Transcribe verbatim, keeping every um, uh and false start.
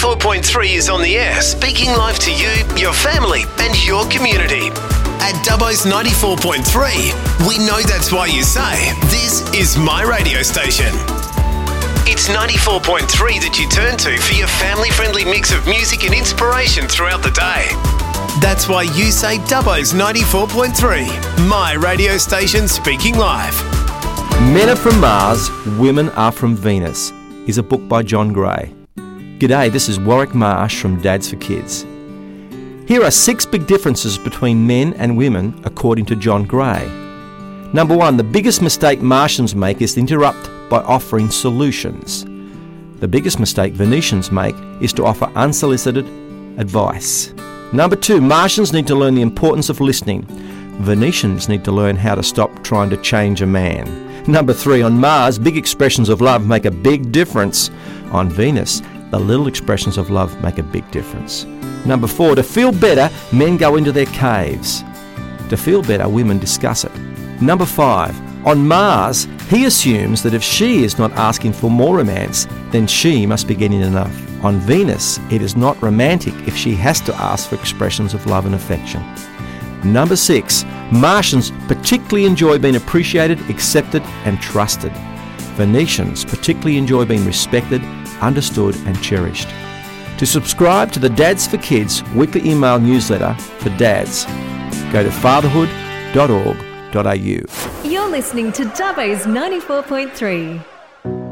ninety-four point three is on the air, speaking live to you, your family and your community. At Dubbo's ninety-four point three, we know that's why you say, this is my radio station. It's ninety-four point three that you turn to for your family-friendly mix of music and inspiration throughout the day. That's why you say Dubbo's ninety-four point three, my radio station speaking live. Men are from Mars, women are from Venus is a book by John Gray. G'day, this is Warwick Marsh from Dads for Kids. Here are six big differences between men and women according to John Gray. Number one, the biggest mistake Martians make is to interrupt by offering solutions. The biggest mistake Venetians make is to offer unsolicited advice. Number two, Martians need to learn the importance of listening. Venetians need to learn how to stop trying to change a man. Number three, on Mars, big expressions of love make a big difference. On Venus, the little expressions of love make a big difference. Number four, to feel better, men go into their caves. To feel better, women discuss it. Number five, on Mars, he assumes that if she is not asking for more romance, then she must be getting enough. On Venus, it is not romantic if she has to ask for expressions of love and affection. Number six, Martians particularly enjoy being appreciated, accepted and trusted. Venetians particularly enjoy being respected, understood and cherished. To subscribe to the Dads for Kids weekly email newsletter for dads, go to fatherhood dot org dot a u. You're listening to Dubbo's ninety-four point three.